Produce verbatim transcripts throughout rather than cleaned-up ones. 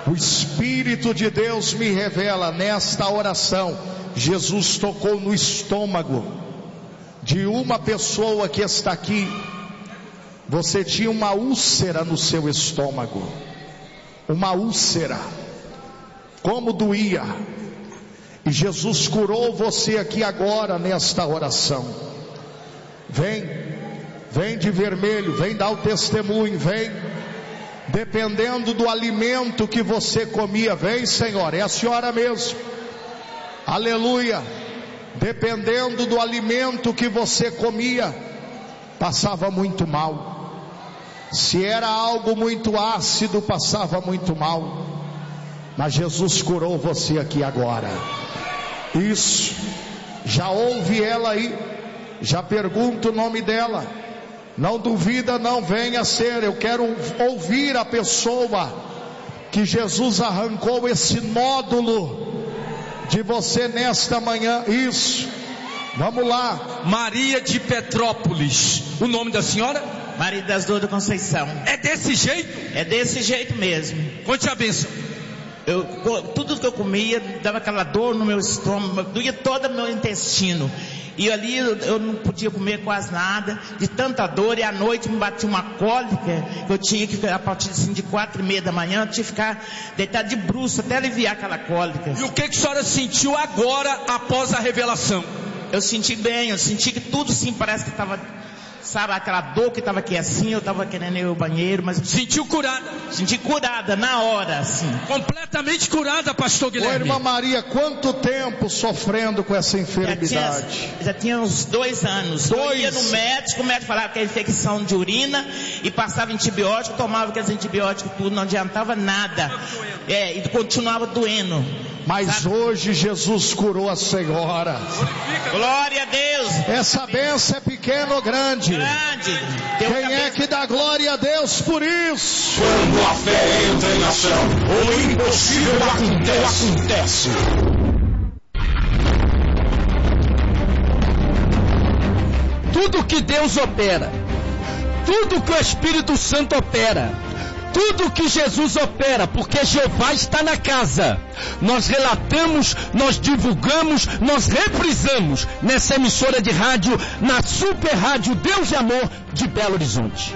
O Espírito de Deus me revela nesta oração, Jesus tocou no estômago de uma pessoa que está aqui. Você tinha uma úlcera no seu estômago, uma úlcera, como doía, e Jesus curou você aqui agora nesta oração. Vem, vem de vermelho, vem dar o testemunho, vem. Dependendo do alimento que você comia, vem, Senhor, é a senhora mesmo, aleluia. Dependendo do alimento que você comia, passava muito mal. Se era algo muito ácido, passava muito mal. Mas Jesus curou você aqui agora. Isso, já ouve ela aí, já pergunta o nome dela. Não duvida, não, venha ser. Eu quero ouvir a pessoa que Jesus arrancou esse nódulo de você nesta manhã. Isso, vamos lá. Maria de Petrópolis. O nome da senhora? Maria das Dores da Conceição. É desse jeito? É desse jeito mesmo. Conte a bênção. Eu, tudo que eu comia dava aquela dor no meu estômago, doía todo o meu intestino. E ali eu, eu não podia comer quase nada, de tanta dor. E à noite me batia uma cólica, eu tinha que, a partir assim, de quatro e meia da manhã, eu tinha que ficar deitado de bruço até aliviar aquela cólica. E o que, que a senhora sentiu agora, após a revelação? Eu senti bem, eu senti que tudo sim, parece que estava, sabe, aquela dor que estava aqui assim, eu estava querendo ir ao banheiro, mas... Sentiu curada? Senti curada, na hora, assim. Completamente curada, pastor Guilherme. Ô, irmã Maria, quanto tempo sofrendo com essa enfermidade? Já tinha, já tinha uns dois anos. Dois? Eu ia no médico, o médico falava que era infecção de urina, e passava antibiótico, tomava aqueles antibióticos tudo, não adiantava nada. É, e continuava doendo. Mas sabe? Hoje Jesus curou a senhora. Glória a Deus. Essa bênção é pequena ou grande? Grande. Quem é que dá glória a Deus por isso? Quando a fé entra em ação, o impossível acontece. Tudo que Deus opera, tudo que o Espírito Santo opera, tudo que Jesus opera, porque Jeová está na casa. Nós relatamos, nós divulgamos, nós reprisamos nessa emissora de rádio, na Super Rádio Deus e Amor de Belo Horizonte.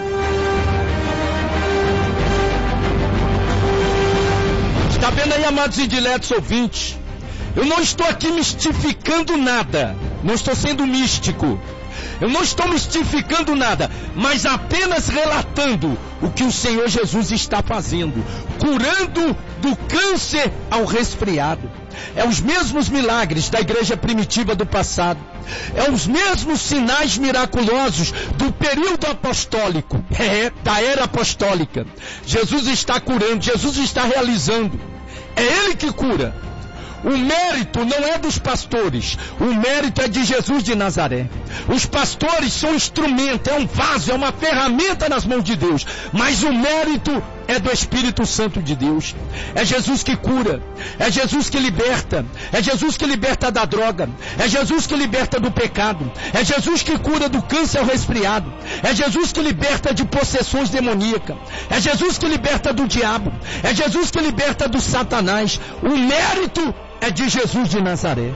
Está vendo aí, amados e diletos ouvintes? Eu não estou aqui mistificando nada, não estou sendo místico. Eu não estou mistificando nada, mas apenas relatando o que o Senhor Jesus está fazendo, curando do câncer ao resfriado. É os mesmos milagres da igreja primitiva do passado. É os mesmos sinais miraculosos do período apostólico, é, da era apostólica. Jesus está curando, Jesus está realizando. É Ele que cura. O mérito não é dos pastores, o mérito é de Jesus de Nazaré. Os pastores são instrumento, é um vaso, é uma ferramenta nas mãos de Deus, mas o mérito é do Espírito Santo de Deus. É Jesus que cura, é Jesus que liberta, é Jesus que liberta da droga, é Jesus que liberta do pecado, é Jesus que cura do câncer ao resfriado, é Jesus que liberta de possessões demoníacas, é Jesus que liberta do diabo, é Jesus que liberta do Satanás. O mérito é de Jesus de Nazaré.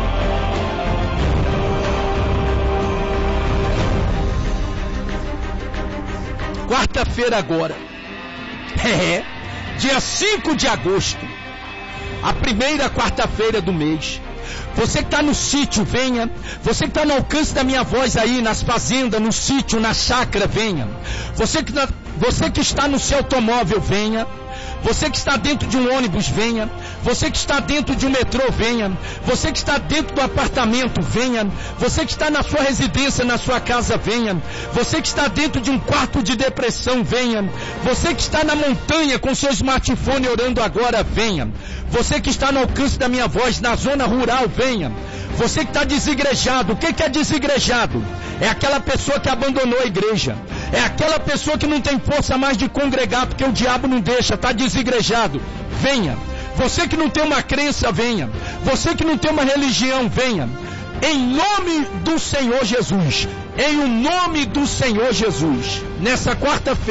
Quarta-feira agora, é, dia cinco de agosto, a primeira quarta-feira do mês. Você que está no sítio, venha. Você que está no alcance da minha voz aí, nas fazendas, no sítio, na chácara, venha. Você que, você que está no seu automóvel, venha. Você que está dentro de um ônibus, venha. Você que está dentro de um metrô, venha. Você que está dentro do apartamento, venha. Você que está na sua residência, na sua casa, venha. Você que está dentro de um quarto de depressão, venha. Você que está na montanha com seu smartphone orando agora, venha. Você que está no alcance da minha voz, na zona rural, venha. Você que está desigrejado, o que, que é desigrejado? É aquela pessoa que abandonou a igreja. É aquela pessoa que não tem força mais de congregar, porque o diabo não deixa, está desigrejado. Venha. Você que não tem uma crença, venha. Você que não tem uma religião, venha. Em nome do Senhor Jesus. Em o nome do Senhor Jesus. Nessa quarta-feira.